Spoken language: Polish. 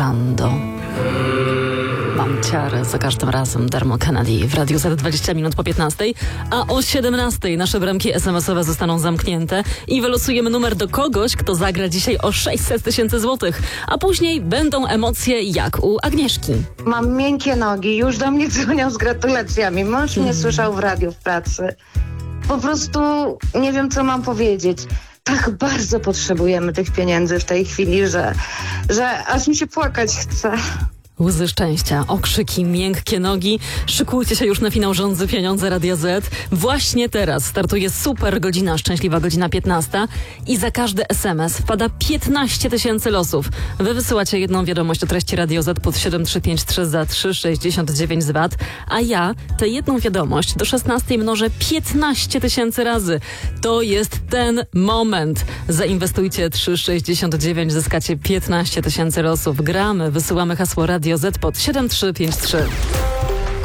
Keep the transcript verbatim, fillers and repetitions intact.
Orlando. Mam ciarę za każdym razem. Dermot Kennedy w Radiu Z dwadzieścia minut po piętnastej, a o siedemnastej nasze bramki es em esowe zostaną zamknięte i wylosujemy numer do kogoś, kto zagra dzisiaj o sześćset tysięcy złotych, a później będą emocje jak u Agnieszki. Mam miękkie nogi, już do mnie dzwonią z gratulacjami. Mąż Hmm. mnie słyszał w radiu w pracy. Po prostu nie wiem, co mam powiedzieć. Tak bardzo potrzebujemy tych pieniędzy w tej chwili, że, że aż mi się płakać chce. Łzy szczęścia, okrzyki, miękkie nogi. Szykujcie się już na finał Rządzy Pieniądze Radia Z. Właśnie teraz startuje super godzina, szczęśliwa godzina piętnasta i za każdy es em es wpada piętnaście tysięcy losów. Wy wysyłacie jedną wiadomość o treści Radio Z pod siedem trzy pięć trzy za trzy sześćdziesiąt dziewięć z V A T, a ja tę jedną wiadomość do szesnastej mnożę piętnaście tysięcy razy. To jest ten moment. Zainwestujcie trzy sześćdziesiąt dziewięć, zyskacie piętnaście tysięcy losów. Gramy, wysyłamy hasło Radio Z pod siedem trzy pięć trzy.